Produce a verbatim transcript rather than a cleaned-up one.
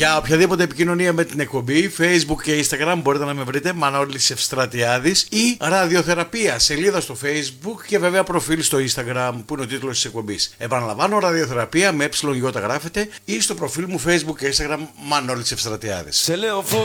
Για οποιαδήποτε επικοινωνία με την εκπομπή, Facebook και Instagram μπορείτε να με βρείτε Μανώλης Ευστρατιάδης ή Ραδιοθεραπεία, σελίδα στο Facebook και βέβαια προφίλ στο Instagram που είναι ο τίτλος της εκπομπής. Επαναλαμβάνω, Ραδιοθεραπεία με ε γρافεται ή στο προφίλ μου Facebook και Instagram Μανώλης Ευστρατιάδης.